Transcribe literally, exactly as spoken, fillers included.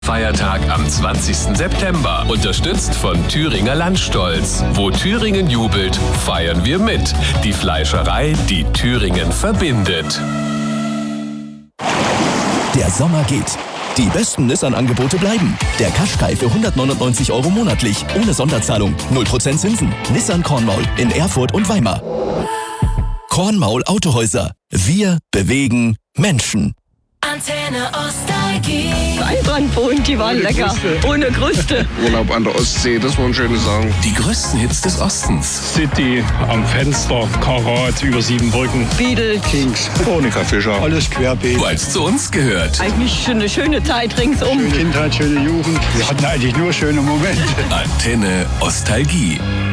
Feiertag am zwanzigsten September. Unterstützt von Thüringer Landstolz. Wo Thüringen jubelt, feiern wir mit. Die Fleischerei, die Thüringen verbindet. Der Sommer geht. Die besten Nissan-Angebote bleiben. Der Qashqai für hundertneunundneunzig Euro monatlich, ohne Sonderzahlung, null Prozent Zinsen. Nissan Kornmaul in Erfurt und Weimar. Kornmaul Autohäuser. Wir bewegen Menschen. Antenne Ostalgie. Weinbrandbohnen, die waren lecker. Ohne Kruste. Urlaub an der Ostsee, das waren schöne Sachen. Die größten Hits des Ostens. City am Fenster, Karat über sieben Brücken. Beatles. Kings, Monika Fischer. Alles querbeet. Weil es zu uns gehört. Eigentlich schon eine schöne Zeit ringsum. Schöne Kindheit, schöne Jugend. Wir hatten eigentlich nur schöne Momente. Antenne Ostalgie.